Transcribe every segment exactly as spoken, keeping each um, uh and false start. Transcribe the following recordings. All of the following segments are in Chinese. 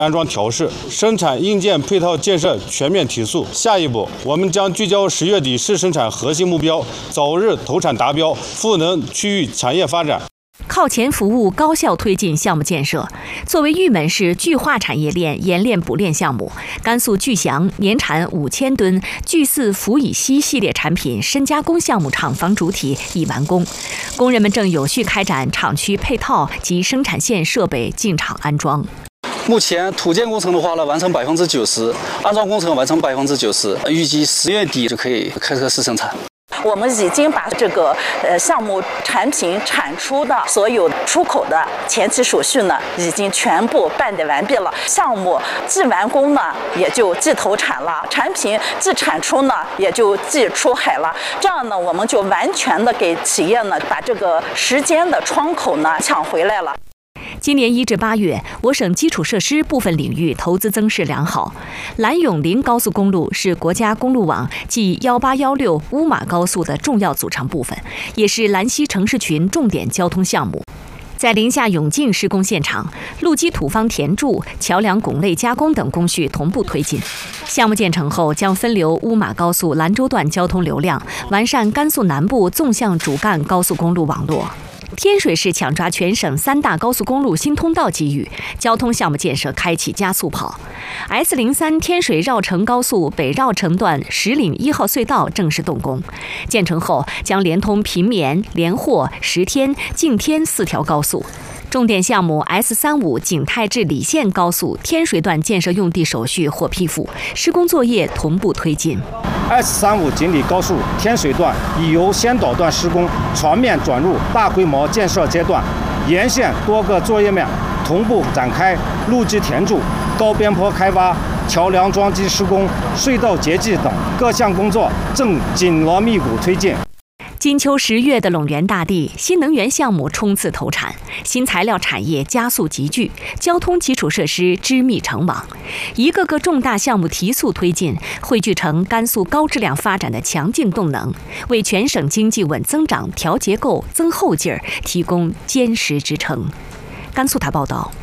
安装调试，生产硬件配套建设全面提速。下一步，我们将聚焦十月底试生产核心目标，早日投产达标，赋能区域产业发展。 靠前服务，高效推进项目建设。作为玉门市巨化产业链冶炼补炼项目，甘肃巨祥年产五千吨巨四氟乙烯系列产品深加工项目厂房主体已完工，工人们正有序开展厂区配套及生产线设备进场安装。 目前土建工程的话呢，完成百分之九十，安装工程完成百分之九十，预计十月底就可以开车试生产。 我们已经把这个呃项目产品产出的所有出口的前期手续呢，已经全部办理完毕了。项目既完工呢，也就既投产了；产品既产出呢，也就既出海了。这样呢，我们就完全的给企业呢，把这个时间的窗口呢抢回来了。 今年一至八月，我省基础设施部分领域投资增势良好。兰永临高速公路是国家公路网即幺八幺六乌马高速的重要组成部分，也是兰西城市群重点交通项目。在临夏永靖施工现场，路基土方填筑、桥梁拱类加工等工序同步推进。项目建成后，将分流乌马高速兰州段交通流量，完善甘肃南部纵向主干高速公路网络。天水市抢抓全省三大高速公路新通道机遇，交通项目建设开启加速跑。S 零三天水绕城高速北绕城段石岭一号隧道正式动工，建成后将连通平绵、连霍、石天、敬天四条高速。重点项目 S 三五景泰至理县高速天水段建设用地手续获批复，施工作业同步推进。 S 三五锦里高速天水段已由先导段施工全面转入大规模建设阶段，沿线多个作业面同步展开路基填筑、高边坡开挖、桥梁桩基施工、隧道截迹等各项工作正紧锣密鼓推进。 金秋十月的陇源大地，新能源项目冲刺投产，新材料产业加速集聚，交通基础设施织密成网，一个个重大项目提速推进，汇聚成甘肃高质量发展的强劲动能，为全省经济稳增长、调结构、增后劲儿提供坚实支撑。甘肃台报道。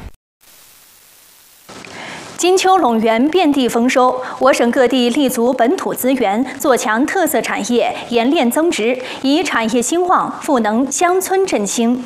金秋陇源遍地丰收，我省各地立足本土资源，做强特色产业，冶炼增值，以产业兴旺赋能乡村振兴。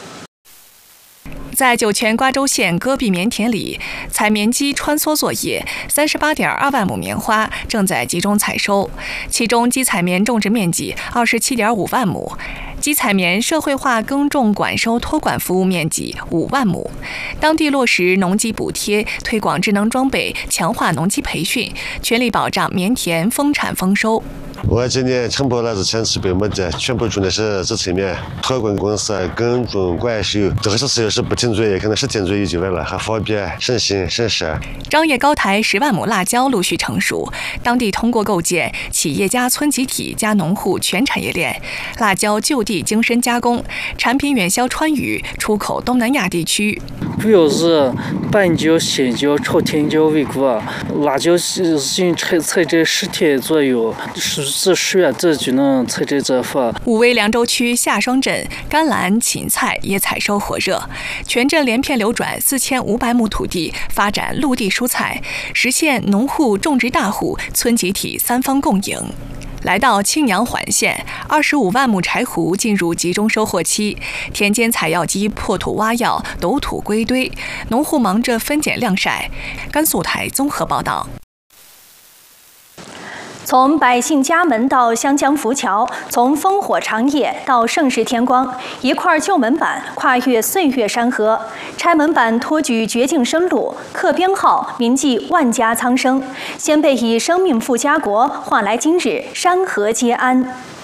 在酒泉瓜州县戈壁棉田里，采棉机穿梭作业，三十八点二万亩棉花正在集中采收，其中机采棉种植面积二十七点五万亩。机采棉社会化耕种管收托管服务面积五万亩，当地落实农机补贴，推广智能装备，强化农机培训，全力保障棉田丰产丰收。 我今年承包了这千七百亩地，全部种的是自采棉，托管公司耕种管收，这个是只有是不停作业，可能是停作业就完了，还方便省心省事。 张掖高台十万亩辣椒陆续成熟，当地通过构建企业家村集体加农户全产业链，辣椒就地精深加工，产品远销川渝，出口东南亚地区。 主要是板椒、鲜椒、朝天椒为主，辣椒是采采摘十天左右，是至十月底就能采摘这份。 武威凉州区夏双镇甘蓝、芹菜也采收火热，全镇连片流转四千五百亩土地，发展陆地蔬菜，实现农户、种植大户、村集体三方共赢。来到青阳缓县，二十五万亩柴胡进入集中收获期，田间采药机破土挖药，抖土归堆，农户忙着分拣晾晒。甘肃台综合报道。 从百姓家门到湘江浮桥，从烽火长夜到盛世天光，一块旧门板跨越岁月山河。拆门板托举绝境生路，刻编号铭记万家苍生，先辈以生命赴家国，换来今日山河皆安。